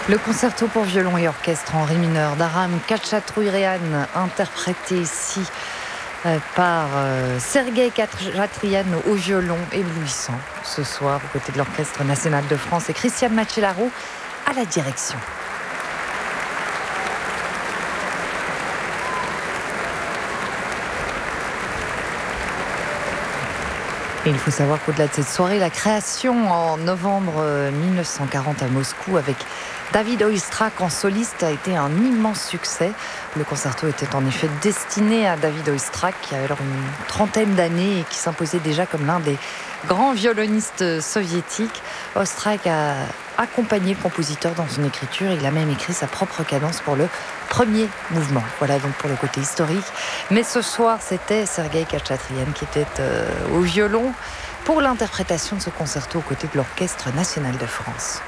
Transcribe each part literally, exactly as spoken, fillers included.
Le concerto pour violon et orchestre en ré mineur d'Aram Khachaturian, interprété ici euh, par euh, Sergueï Khachaturian au violon, éblouissant ce soir aux côtés de l'Orchestre national de France, et Christiane Macellaro à la direction. Et il faut savoir qu'au-delà de cette soirée, la création en novembre mille neuf cent quarante à Moscou avec David Oistrakh en soliste a été un immense succès. Le concerto était en effet destiné à David Oistrakh, qui avait alors une trentaine d'années et qui s'imposait déjà comme l'un des grands violonistes soviétiques. Oistrakh a accompagné le compositeur dans son écriture. Il a même écrit sa propre cadence pour le premier mouvement. Voilà donc pour le côté historique. Mais ce soir, c'était Sergueï Khachaturian qui était euh, au violon pour l'interprétation de ce concerto aux côtés de l'Orchestre national de France.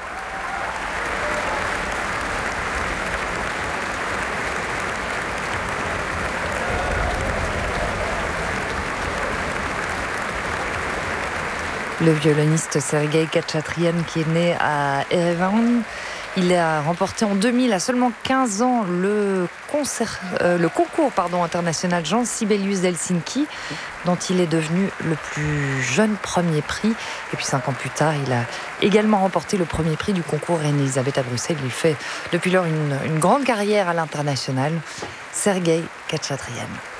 Le violoniste Sergueï Khachaturian, qui est né à Erevan, il a remporté en deux mille, à seulement quinze ans, le, concert, euh, le concours pardon, international Jean Sibelius d'Helsinki, dont il est devenu le plus jeune premier prix. Et puis cinq ans plus tard, il a également remporté le premier prix du concours Reine-Elisabeth à Bruxelles. Il fait depuis lors une, une grande carrière à l'international. Sergueï Khachaturian.